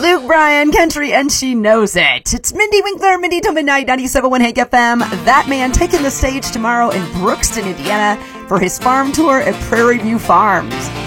Luke Bryan, country, and she knows it. It's Mindy Winkler, Mindy till midnight, 97.1 Hank FM. That man taking the stage tomorrow in Brookston, Indiana for his farm tour at Prairie View Farms.